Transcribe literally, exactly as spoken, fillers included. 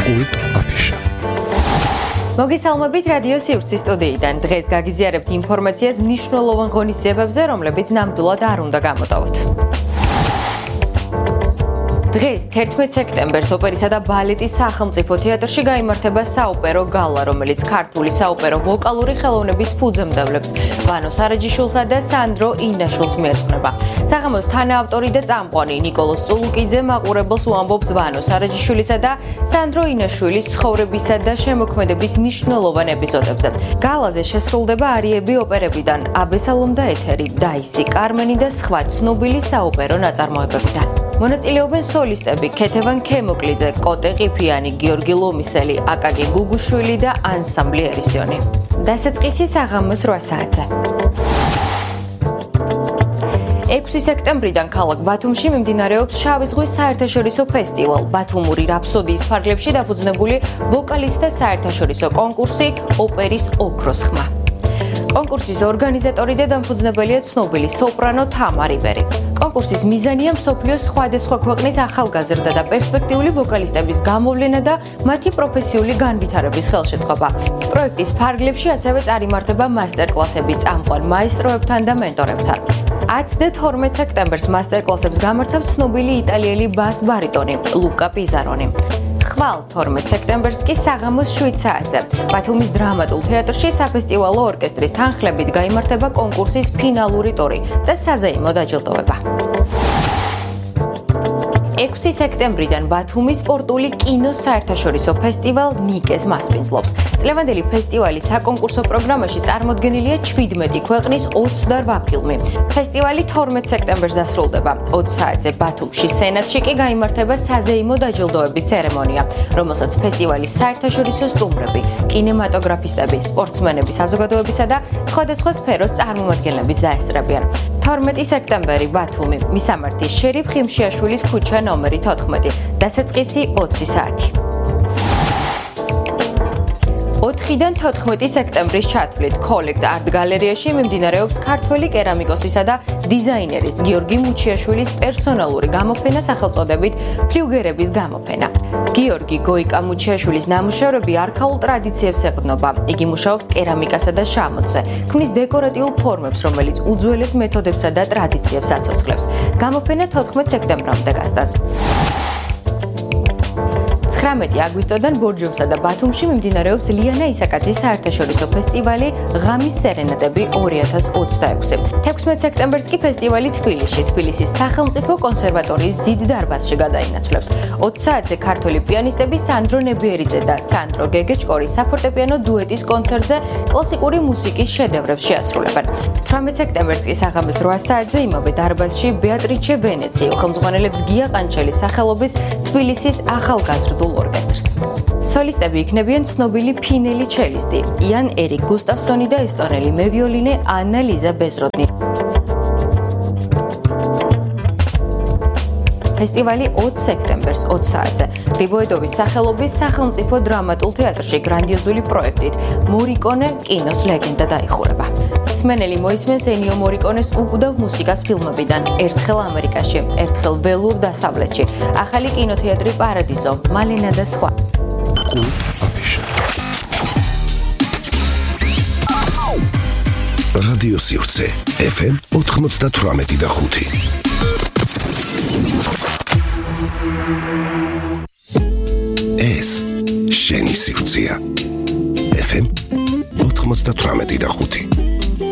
კულტ აფიშა. მოგესალმებით რადიო სივრცის სტუდიიდან. დღეს გაგიზიარებთ ინფორმაციას მნიშვნელოვან ღონისძიებებზე, რომლებიც ნამდვილად არ უნდა გამოტოვოთ. დღეს თერთმეტ სექტემბერს ოპერისა და ბალეტის სახელმწიფო თეატრში გაიმართება საოპერო გალა, რომელიც ქართული საოპერო ვოკალური ხელოვნების ფუძემდებლებს ვანო სარაჯიშვილსა და სანდრო ინაშვილს მიეძღვნება. საღამოს თანაავტორი და წამყვანი ნიკოლოზ წულუკიძე მაყურებელს უამბობს ვანო სარაჯიშვილისა და სანდრო ინაშვილის ცხოვრებისა და შემოქმედების მნიშვნელოვან ეპიზოდებზე. გალაზე შესრულდება არიები ოპერებიდან აბესალომ და ეთერი, დაისი, კარმენი და სხვა ცნობილი საოპერო ნაწარმოებებიდან. მონაწილეობენ სოლისტები ქეთევან ქემოკლიძე, კოტე ყიფიანი, გიორგი ლომისელი, აკაკი გუგუშვილი და ანსამბლი ერისიონი. დასაწყისი საღამოს რვა საათზე. ექვსი სექტემბრიდან ქალაქ ბათუმში მიმდინარეობს შავი ზღვის საერთაშორისო ფესტივალ. ბათუმური რაფსოდიის ფარგლებში დაფუძნებული ვოკალისტთა საერთაშორისო კონკურსი ოპერის ოქროს ხმა. კონკურსის ორგანიზატორი და დამფუძნებელია ცნობილი სოპრანო თამარ იბერი. კონკურსის მიზანია მსოფლიოს სხვადასხვა ქვეყნის ახალგაზრდა და პერსპექტიული ვოკალისტების გამოვლენა და მათი პროფესიული განვითარების ხელშეწყობა. პროექტის ფარგლებში ასევე წარიმართება მასტერკლასები წამყვან მაესტროებთან და მენტორებთან. ათს და თორმეტ სექტემბერს მასტერკლასებს გამართავს ცნობილი იტალიელი ბას ბარიტონი ლუკა პიზარონი. ხვალ თორმეტ სექტემბერს კი საღამოს შვიდ საათზე ბათუმის დრამატულ თეატრში საფესტივალო ორკესტრის თანხლებით გაიმართება კონკურსის ფინალური ტური და საზეიმო დაჯილდოება. ექვსი სექტემბრიდან ბათუმის სპორტული კინოს საერთაშორისო ფესტივალ ნიკეს მასპინძლობს. წლევანდელი ფესტივალის საკონკურსო პროგრამაში წარმოდგენილია ჩვიდმეტი ქვეყნის ოცდარვა ფილმი. ფესტივალი თორმეტ სექტემბერს დასრულდება. ოცი საათზე ბათუმში სენატში კი გაიმართება საზეიმო დაჯილდოების ცერემონია, რომელსაც ფესტივალის საერთაშორისო სტუმრები, კინემატოგრაფისტები, სპორტსმენები საზოგადოებისა და სხვადასხვა სფეროს წარმომადგენლების დაესწრებიან. თორმეტი სექტემბერი ბათუმი, მისამართის შერიფ ხიმშიაშვილის ქუჩა ნომერი თოთხმეტი, დასაწყისი ოცი საათი. ოთხიდან თოთხმეტი სექტემბრის ჩათვლით კოლექტ არტ გალერეაში მიმდინარეობს ქართველი კერამიკოსისა და დიზაინერის გიორგი მუჩიაშვილის პერსონალური გამოფენა სახელწოდებით ფლიუგერების გამოფენა. გიორგი გოიკა მუჩიაშვილის ნამუშევრები არქაულ ტრადიციებს ეყრდნობა. იგი მუშაობს კერამიკასა და შამოთზე, ქმნის დეკორატიულ ფორმებს, რომელიც უძველეს მეთოდებსა და ტრადიციებს აცოცხლებს. გამოფენა თოთხმეტ სექტემბრამდე გასტას. ცხრამეტი აგვისტოდან ბორჯომსა და ბათუმში მიმდინარეობს ლიანა ისაკაძის საერთაშორისო ფესტივალი ღამის სერენადები ორი ათას ოცდაექვსი. თექვსმეტ სექტემბერს კი ფესტივალი თბილისში, თბილისის სახელმწიფო კონსერვატორიის დიდ დარბაზში გადაინაცვლებს. ოცი საათზე ქართველი პიანისტები სანდრო ნებიერიძე და სანდრო გეგეჭკორი საფორტეპიანო დუეტის კონცერტზე კლასიკური მუსიკის შედევრებს შეასრულებენ. თვრამეტ სექტემბერს კი საღამოს რვა საათზე იმავე დარბაზში ბეატრიჩე ვენეციო ხელმძღვანელებს გია ყანჩელის სახელობის თბილისის ახალგაზრდულ ორკესტრს. სოლისტები იქნებიან ცნობილი ფინელი ჩელისტი იან ერიკ გუსტავსონი და ესტონელი მევიოლინე ანა ლიზა ბეზროდნი. ფესტივალი ოცი სექტემბერს ოცი საათზე გრიბოედოვის სახელობის სახელმწიფო დრამატულ თეატრში გრანდიოზული პროექტით მორიკონე კინოს ლეგენდა დაიხურება. მსმენელი მოისმენს ენიო მორიკონეს უკვდავ მუსიკას ფილმებიდან ერთხელ ამერიკაში, ერთხელ ველურ დასავლეთში, ახალი კინოთეატრი პარადიზო, მალენა და სხვა. კულტ აფიშა. რადიო სივრცე ეფ ემ ოთხმოცდათვრამეტი და ხუთი. ეს შენი სივრცეა. ეფ ემ ოთხმოცდათვრამეტი და ხუთი.